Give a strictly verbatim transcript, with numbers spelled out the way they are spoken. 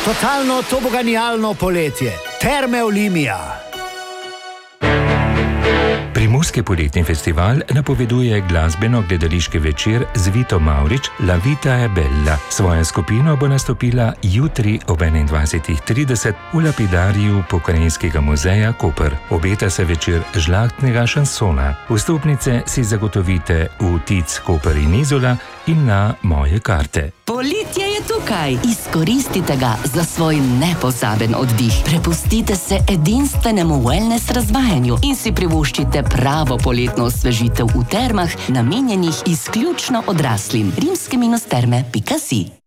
Totalno toboganijalno poletje. Terme Olimia. Primorski poletni festival napoveduje glasbeno-gledališki večer z Vito Mavrič, La Vita è Bella. Svojo skupino bo nastopila jutri ob enaindvajsetih trideset v lapidariju Pokrajinskega muzeja Koper. Obeta se večer žlahtnega šansona. Vstopnice si zagotovite v Tic Koper in Izola in na Moje karte. Poletje je tukaj. Izkoristite ga za svoj nepozaben oddih. Prepustite se edinstvenemu wellness razvajanju in si privoščite pravo poletno osvežitev v termah, namenjenih izključno odraslim. rimske terme pika si